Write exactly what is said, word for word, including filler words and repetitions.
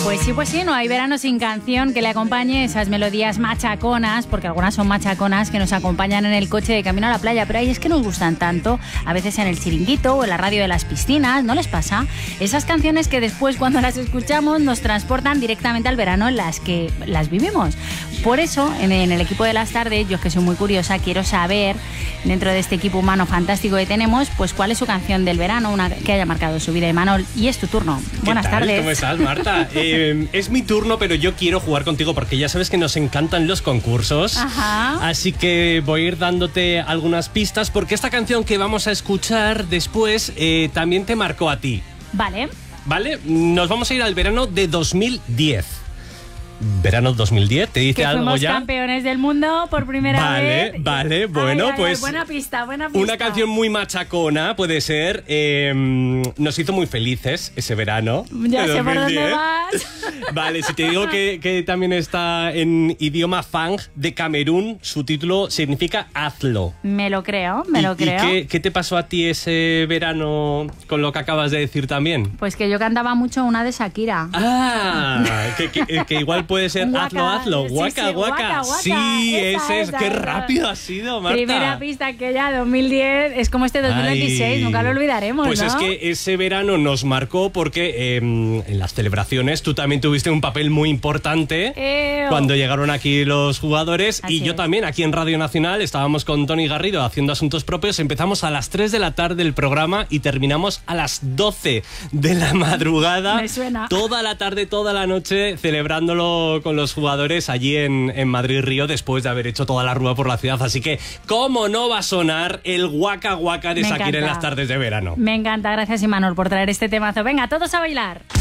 Pues sí, pues sí, no hay verano sin canción que le acompañe esas melodías machaconas, porque algunas son machaconas que nos acompañan en el coche de camino a la playa, pero hay es que nos gustan tanto, a veces en el chiringuito o en la radio de las piscinas, ¿no les pasa? Esas canciones que después cuando las escuchamos nos transportan directamente al verano en las que las vivimos. Por eso, en, en el equipo de las tardes, yo es que soy muy curiosa, quiero saber, dentro de este equipo humano fantástico que tenemos, pues cuál es su canción del verano, una que haya marcado su vida. Imanol, y es tu turno. Buenas tal? tardes. ¿Cómo estás, Marta? eh, es mi turno, pero yo quiero jugar contigo porque ya sabes que nos encantan los concursos. Ajá. Así que voy a ir dándote algunas pistas porque esta canción que vamos a escuchar después eh, también te marcó a ti. Vale. ¿Vale? Nos vamos a ir al verano de dos mil diez. Verano dos mil diez, ¿te dice que algo fuimos ya? campeones del mundo por primera vale, vez. Vale, vale, bueno, ay, ay, pues... Ay, buena pista, buena pista. Una canción muy machacona, puede ser. Eh, nos hizo muy felices ese verano. Ya sé por dónde vas. Vale, si te digo que, que también está en idioma fang de Camerún, su título significa hazlo. Me lo creo, me ¿Y, lo creo. ¿Y qué, qué te pasó a ti ese verano con lo que acabas de decir también? Pues que yo cantaba mucho una de Shakira. Ah, que, que, que igual puede ser Guaca, hazlo, hazlo, sí, guaca, sí, guaca. guaca, guaca. Sí, Esa, ese es. esa, Qué esa. rápido ha sido, Marta. Primera pista que ya dos mil diez es como este dos mil veintiséis, Ay. nunca lo olvidaremos, Pues ¿no? es que ese verano nos marcó porque eh, en las celebraciones tú también tuviste un papel muy importante Eo. cuando llegaron aquí los jugadores. Así y yo es. también aquí en Radio Nacional estábamos con Tony Garrido haciendo asuntos propios. Empezamos a las tres de la tarde el programa y terminamos a las doce de la madrugada. Me suena. Toda la tarde, toda la noche celebrándolo con los jugadores allí en, en Madrid Río después de haber hecho toda la rúa por la ciudad. Así que, ¿cómo no va a sonar el Waka Waka de Me Shakira encanta. en las tardes de verano? Me encanta, gracias Imanol por traer este temazo. Venga, todos a bailar.